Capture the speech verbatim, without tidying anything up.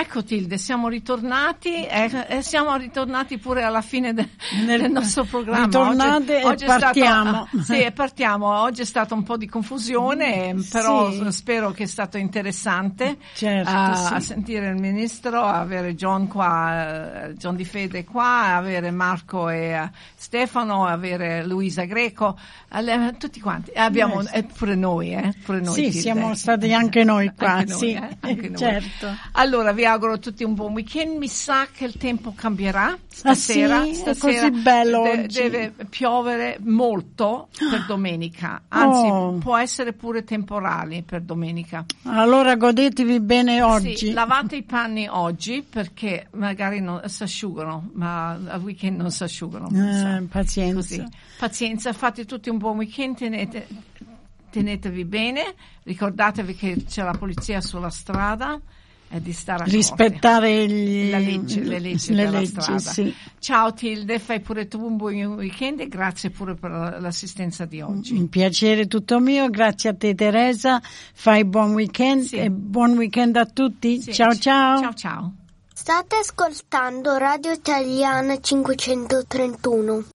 Ecco Tilde, siamo ritornati e eh, siamo ritornati pure alla fine de, Nel, del nostro programma. Ritornate oggi, oggi e partiamo. Stato, sì, partiamo. Oggi è stata un po' di confusione, però sì. spero che è stato interessante certo, uh, sì. a sentire il ministro, avere John qua, John Di Fede qua, avere Marco e uh, Stefano, avere Luisa Greco, alle, tutti quanti. Abbiamo eh, eh, pure noi, eh, pure noi. Sì, Tilde. siamo stati anche noi qua, anche noi, sì, eh, anche noi. certo. Allora vi auguro a tutti un buon weekend. Mi sa che il tempo cambierà stasera. Ah, sì? Stasera è così bello de- oggi. deve piovere molto per domenica, anzi oh. può essere pure temporali per domenica. Allora godetevi bene oggi. Sì, lavate i panni oggi perché magari non si asciugano, ma al weekend non si asciugano. Eh, pazienza. Così. Pazienza, fate tutti un buon weekend, tenete, tenetevi bene, ricordatevi che c'è la polizia sulla strada. E di stare accorti. Rispettare gli, la legge, le leggi le della leggi, strada. Sì. Ciao Tilde, fai pure tu un buon weekend e grazie pure per l'assistenza di oggi. Un piacere tutto mio, grazie a te Teresa, fai buon weekend sì. e buon weekend a tutti. Sì. Ciao ciao. Ciao ciao. State ascoltando Radio Italiana cinquecentotrentuno.